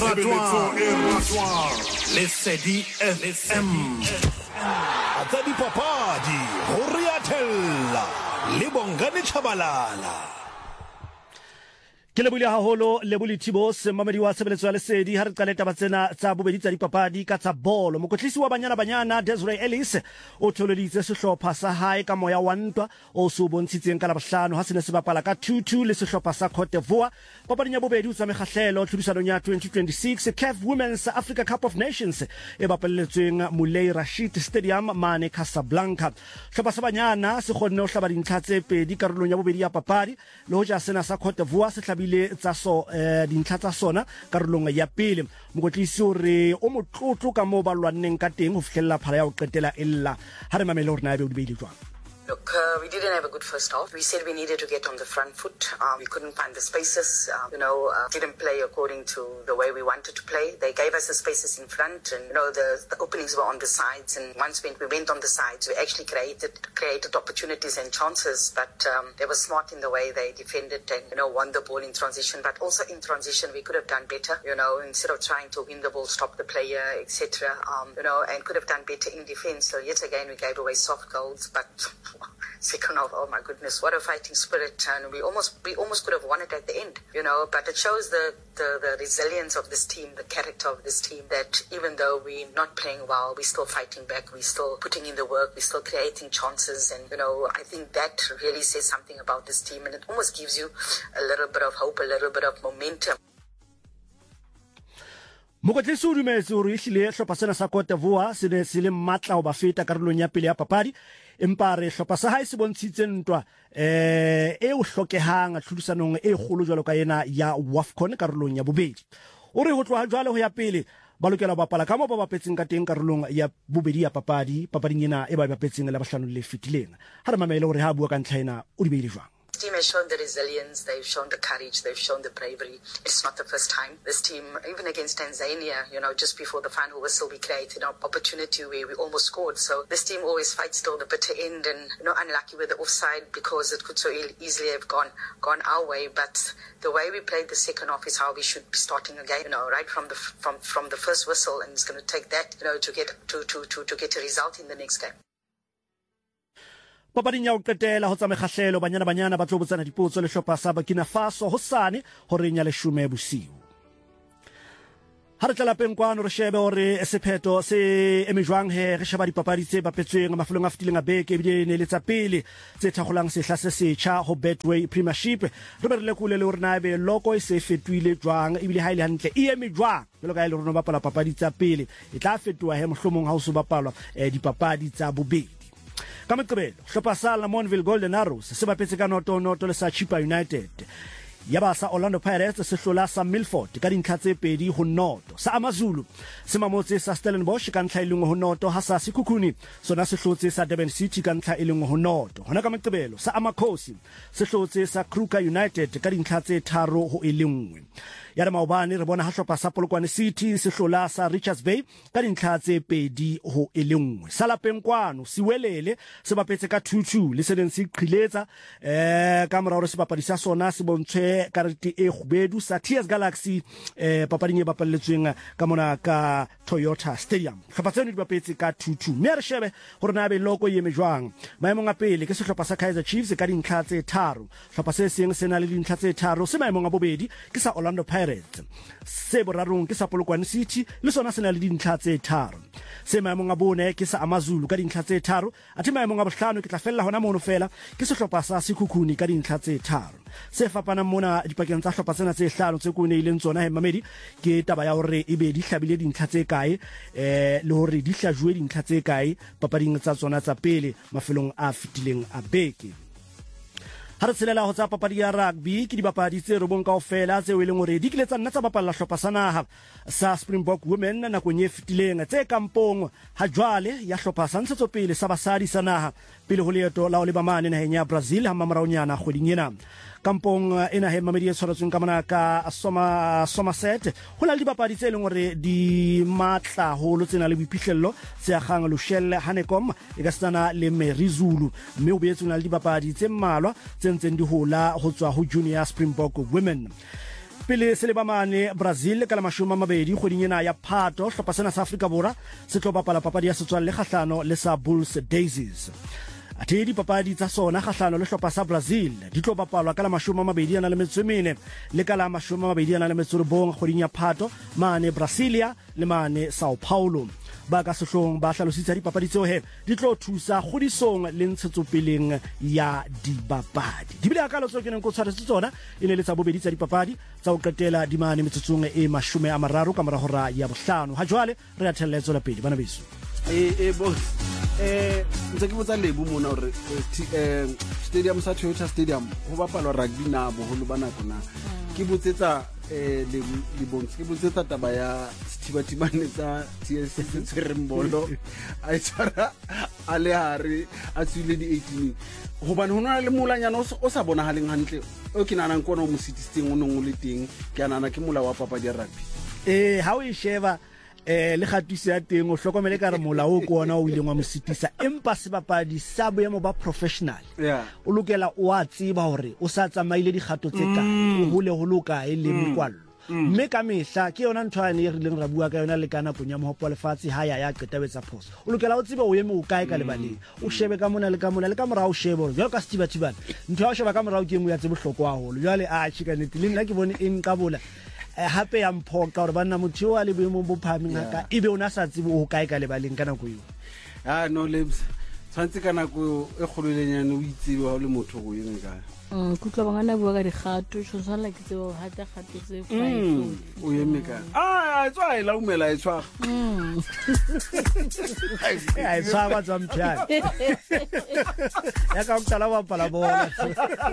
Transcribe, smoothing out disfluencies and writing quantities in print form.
Lesedi FM Atsa dipapadi ho Riathella le Bongane Chabalala. Ke le bule haholo le bulithibo se mamedi wa tshebeletso ya Lesedi ha re qala taba tsena tsa bobedi tsa dipapadi ka tsa bolo. Mokotlisi wa banyana Desiree Ellis o tholeditse sehlopha sa hae ka moya wa ntwa o se bontshitseng ka Labohlano ha sene se bapala ka 2-2 le sehlopha sa Cote d'Ivoire. Papading ya bobedi o tsa mekgahlelo tlhodisanong ya 2026 CAF Women's Africa Cup of Nations e bapalletsweng Moulay Rashid Stadium mane Casablanca. Sehlopha sa banyana se kgonne ho hlaba dintlha tse pedi karolong ya bobedi ya papadi le hoja sena sa Cote d'Ivoire se hlabile tsa dintlha tsa sona karolong ya pele. Mokotlisi o re o motlotlo ka mo ba lwaneng ka teng ho fihlella phala ya ho qetela illa ha re mamele hore na be o di beile jwang. Look, we didn't have a good first half. We said we needed to get on the front foot. We couldn't find the spaces. Didn't play according to the way we wanted to play. They gave us the spaces in front, and the openings were on the sides. And once we went on the sides, we actually created opportunities and chances. But they were smart in the way they defended and won the ball in transition. But also in transition, we could have done better. Instead of trying to win the ball, stop the player, etc. And could have done better in defense. So yet again, we gave away soft goals, but. Second half, oh my goodness, what a fighting spirit, and we almost could have won it at the end, but it shows the resilience of this team, the character of this team, that even though we're not playing well, we're still fighting back, we're still putting in the work, we're still creating chances, and I think that really says something about this team, and it almost gives you a little bit of hope, a little bit of momentum. Mokotlisi o dumetse hore ehlile hlopha sena sa Cote d'Ivoire se ne se le matla ho ba feta karolong ya pele ya papadi, empa re hlopha sa hae se bontshitse ntwa e o hlokehang tlhudisanong e kgolo jwalo ka ena ya WAFCON karolong ya bobedi. O re ho tloha jwale ho ya pele ba lokela ho bapala ka moo ba bapetseng ka teng karolong ya bobedi ya papading ena e ba bapetseng le Labohlano le fetileng. Ha re mamele hore ha bua ka ntlha ena o di beile jwang. This team has shown the resilience, they've shown the courage, they've shown the bravery. It's not the first time. This team, even against Tanzania, just before the final whistle, we created an opportunity where we almost scored. So this team always fights till the bitter end, and unlucky with the offside because it could so easily have gone our way. But the way we played the second half is how we should be starting again. Right from the first whistle, and it's going to take that, to get a result in the next game. Papading ya ho qetela ho tsa mekgahlelo banyana ba tlo botsana dipotso le hlopha sa Burkina Faso hosane hore nya 10 bosiu. Ha re tla lapeng kwano re shebe hore sepheto se emejwang he re sheba dipapadi tse bapetsweng mafelong a fitileng a beke ebile ne le tsa pele tse thakgolang sehla se setjha ho Betway Premiership. Re be re lekule le hore na be loko e se fetwile jwang ebile ha ile hantle e emejwang jalo ka ile rona bapala papadi tsa pele e tla fetwa he mohlomong ha o se bapalwa dipapadi tsa bobedi. Ka Moqebelo hlopha sa Lamontville Golden Arrows se bapetse ka noto le sa Chippa United. Yaba sa Orlando Pirates se hlola sa Milford ka dintlha tse pedi ho noto. Sa AmaZulu se mamotse sa Stellenbosch ka ntlha ileng ho noto ha sa Sekhukhune sona se hlotse sa Durban City ka ntlha ileng ho noto. Hona ka Moqebelo sa Amakhosi se hlotse sa Kruger United ka dintlha tse 3 ho 1. Ya re maobane re bona ha hlopha sa Polokwane City se hlola sa Richards Bay ka dintlha tse pedi ho 1. Sa lapeng kwano Siwelele se bapetse ka 2-2 le senen se qhiletsa ka morao re se bapadi sa sona se bontshwe karete e khubedu sa TS Galaxy papading e bapalletsweng ka mona ka Toyota Stadium. Hlopha tseno di bapetse ka 2-2. Mme re shebe hore na be loko e emejwang maemong a pele ke sehlopha sa Kaizer Chiefs ka dintlha tse 3. Hlopha se seng se na le dintlha tse 3 se maemong a bobedi ke sa Orlando Pirates. Se borarong ke sa Polokwane City le sona se na le dintlha tse 3. Se maemong a bone ke sa AmaZulu ka dintlha tse 3. Athe maemong a bohlano ke tla fella hona mono fela ke sehlopha sa Sekhukhune ka dintlha tse 3. Se fapana mona dipakeng tsa hlopha tsena tse 5 tse kone ileng tsona he mamedi ke taba ya hore ebe di hlabile dintlha tse kae le hore di hlajwe dintlha tse kae papading tsa tsona tsa pele mafelong a fitileng a beke. Ha re tshelela ho tsa papadi ya rugby ke dibapadi tse robong kaofela tse weleng hore di kile tsa nna tsa bapalla hlopha sa naha sa Springbok Women nakong e fetileng tse kampong ha jwale ya hlopha sa ntshetsopele sa basadi sa naha pele ho leeto la ho leba mane naheng ya Brazil ha mamaraonyana kgweding ena. Kampong ena he mamedi e tshwaretsweng ka mona ka Somerset ho la le dibapadi tse leng hore di matla holo tsena le boiphihlello tse agang Lushelle Hanekom e ka tsana le Merizulu mme o boetse na le dibapadi tse mmalwa tse ntseng di hola ho tswa ho Junior Springbok Women. pele se le bamane Brazil ka la 20 kgweding ena ya Phato hlopha sena sa Afrika Borwa se tlo bapala papadi ya setswalle kgahlano le sa Bulls Daisies. Athe dipapadi tsa sona kgahlano le hlopha sa Brazil di tlo bapalwa ka la 24 le ka la 29 kgweding ya Phato mane Brasilia le mane Sao Paulo. Ba ka sehlong ba hlalositsa dipapadi tseo di tlo thusa kgodisong le ntshetsopeleng ya dibapadi. Di bile akalo tseo ke neng go tshwaretse tsona e ne le tsa bobedi tsa dipapadi tsa o qetela di mane metsotsong e 30 ka mora hora ya bohlano. Ha jwale re a thelletso la pedi bana beso. Boss ntse ke botsa Lebo mona hore stadium sa Toyota Stadium ho bapalwa rugby na boholo ba nako na. Ke botsetsa le bonts ke botsetsa taba ya thibatibane tsa TSC Tserembolo a itshwara a le hare a tswile di 18 hobane ho na le molanyana o sa bonahaleng hantle o ke nana nkona o mo sitisitseng o neng o le teng ke nana ke mola wa papadi ya rugby. Ha o e sheba le khatisi ya teng o hlokomele ka re mola o ko ona o ileng wa mositisa empa sebapadi sa boemo ba professional o lokela o a tseba hore o sa tsamaile dikgato tse kae o hole ho loka e le mekwallo mme ka mehla ke yona ntho ane e rileng ra bua ka yona le kana ponya mohopo lefatshe ha ya qetawetsa phoso o lokela o tseba o eme o kae ka lebaleng o shebe ka mona le ka mora o shebe hore jalo ka setibatibana ntho ya o sheba ka mora o ke engwe ya tse bohlokwa haholo jwale a chikanete le nna ke bone e nqabola hape ya mphoka hore banna motho wa le boemong bo phameng haka ebe o na sa tsebe o kae ka lebaleng kana go yo no Lebs tshwantse kana go e kgololenyane o itsebe ha le motho go yeng ka kutlo bangana bua ka digato so sa la ke tseo hata gato tse 5 o yeme ka tswa ela umela tswa tswa ba tswa mphya ya ka o tala ba pala bona